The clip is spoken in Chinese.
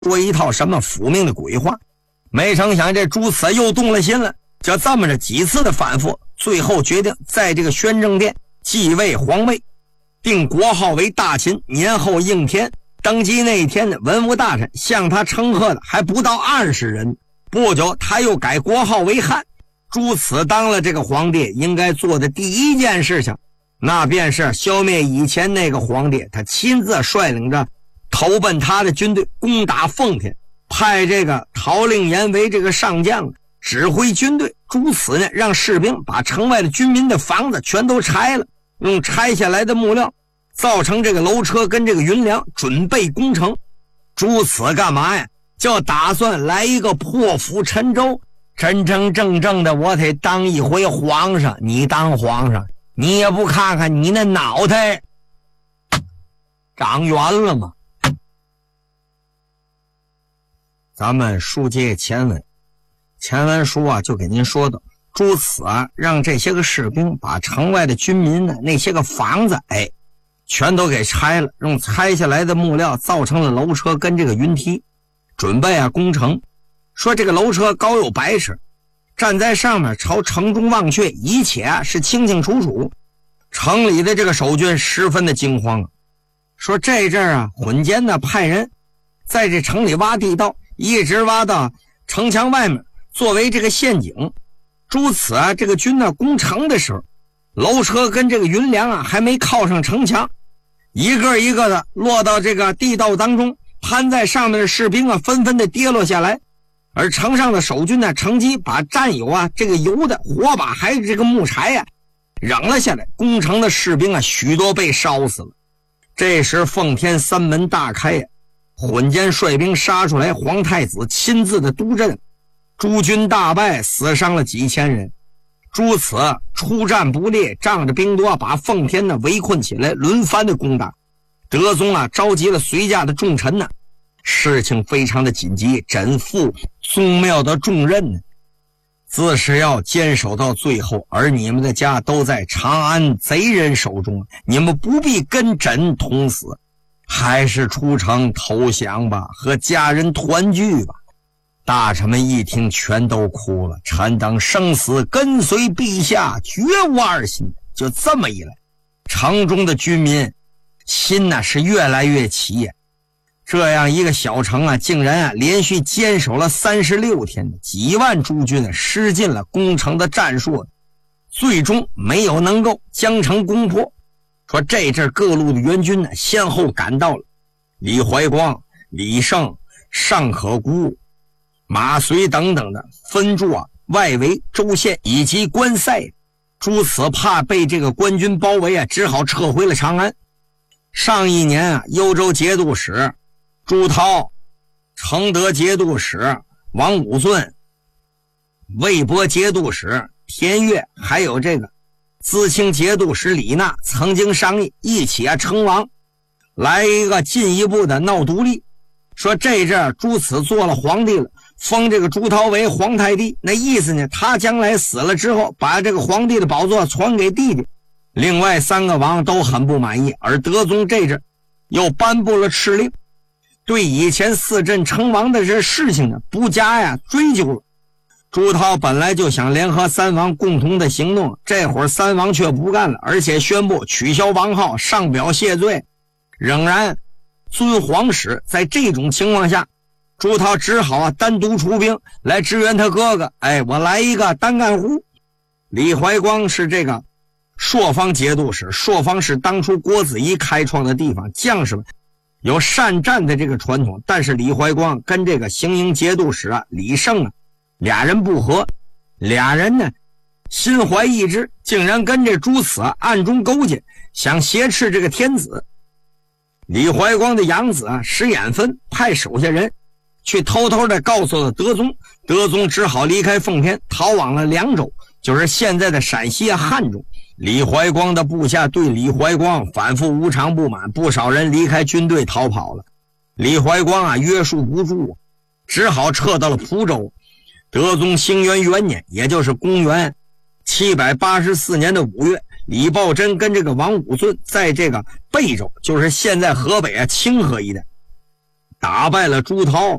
说一套什么抚命的鬼话。没成想这朱慈又动了心了，就这么着几次的反复，最后决定在这个宣政殿继位皇位，定国号为大秦，年后应天。登基那一天呢，文武大臣向他称贺的还不到20人。不久他又改国号为汉。朱慈当了这个皇帝，应该做的第一件事情，那便是消灭以前那个皇帝。他亲自率领着投奔他的军队攻打奉天，派这个陶令颜为这个上将指挥军队。朱慈呢，让士兵把城外的军民的房子全都拆了，用拆下来的木料造成这个楼车跟这个云梁，准备攻城。朱慈干嘛呀？就打算来一个破釜沉舟，真真正正的我得当一回皇上。你当皇上，你也不看看你那脑袋长圆了吗？咱们书接前文，前文书啊就给您说的，朱慈啊让这些个士兵把城外的军民呢那些个房子全都给拆了，用拆下来的木料造成了楼车跟这个云梯，准备啊攻城。说这个楼车高有100尺，站在上面朝城中望去，一切啊是清清楚楚。城里的这个守军十分的惊慌。说这阵啊混间呢派人在这城里挖地道，一直挖到城墙外面作为这个陷阱。朱慈啊这个军呢攻城的时候，楼车跟这个云梁啊还没靠上城墙，一个一个的落到这个地道当中，攀在上面的士兵啊纷纷的跌落下来。而城上的守军呢乘机把占有啊这个油的火把还有这个木柴啊扔了下来，攻城的士兵啊许多被烧死了。这时奉天三门大开呀，混间率兵杀出来，皇太子亲自的督阵，诸军大败，死伤了几千人。朱慈出战不烈，仗着兵多，把奉天呢围困起来，轮番的攻打。德宗啊召集了随驾的重臣呢，事情非常的紧急，枕负宗庙的重任呢，自是要坚守到最后。而你们的家都在长安贼人手中，你们不必跟朕同死，还是出城投降吧，和家人团聚吧。大臣们一听全都哭了，臣等生死跟随陛下，绝无二心。就这么一来，城中的军民心呢是越来越齐呀。这样一个小城啊，竟然啊连续坚守了36天，几万诸军施尽了攻城的战术，最终没有能够将城攻破。说这阵各路的援军呢先后赶到了，李怀光、李胜、尚可孤、马遂等等的分驻啊外围州县以及关塞。朱慈怕被这个官军包围啊，只好撤回了长安。上一年啊，幽州节度使朱涛、承德节度使王武尊、魏博节度使田悦，还有这个淄青节度使李纳曾经商议一起啊称王，来一个进一步的闹独立。说这阵朱慈做了皇帝了，封这个朱涛为皇太帝，那意思呢，他将来死了之后把这个皇帝的宝座传给弟弟。另外3个王都很不满意，而德宗这阵又颁布了敕令，对以前4镇称王的这事情呢不加追究了。朱涛本来就想联合3王共同的行动，这会儿3王却不干了，而且宣布取消王号，上表谢罪，仍然遵皇室。在这种情况下，朱涛只好单独出兵来支援他哥哥。我来一个单干户。李怀光是这个朔方节度使，朔方是当初郭子仪开创的地方，将士们有善战的这个传统，但是李怀光跟这个行营节度使李胜俩人不和，俩人呢心怀异志，竟然跟这朱慈暗中勾结，想挟持这个天子。李怀光的养子石眼分派手下人去偷偷的告诉了德宗，德宗只好离开奉天，逃往了凉州，就是现在的陕西汉中。李怀光的部下对李怀光反复无常不满，不少人离开军队逃跑了。李怀光约束不住，只好撤到了蒲州。德宗兴元元年，也就是公元784年的5月，李抱真跟这个王武尊在这个贝州，就是现在河北清河一带打败了朱桃，